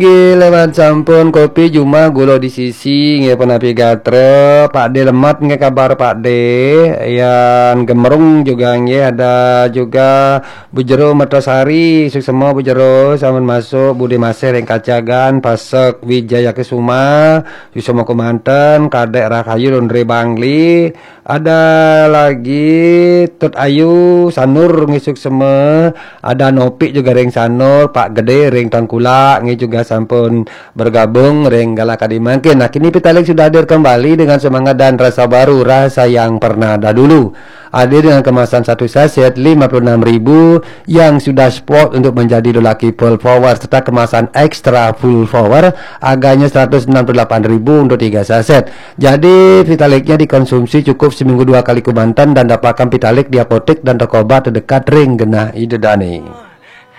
Lewat sampun kopi Juma gula di sisi nggih penapi gatre Pak D lemat nggih kabar Pak D yang gemerung juga nggih ada juga Bu Jero Mertosari semua Bu Jero sampun masuk Bude Maser yang kacagan Pasek Wijaya Kesuma Yusomo Kumanten Kadek Rakayu Dondre Bangli ada lagi Tut Ayu Sanur ngisuk semua ada Nopi juga ring Sanur Pak Gede ring Tangkula ngi juga sampun bergabung ring Galak Kadimangkin. Nah kini Pitalik sudah hadir kembali dengan semangat dan rasa baru, rasa yang pernah ada dulu. Hadir dengan kemasan satu saset 56.000 yang sudah sport untuk menjadi lelaki full power serta kemasan ekstra full power harganya 168.000 untuk 3 saset. Jadi Vitaliknya dikonsumsi cukup seminggu 2 kali Kubantan dan dapatkan Vitalik di apotek dan toko obat terdekat ring Genah Idedani.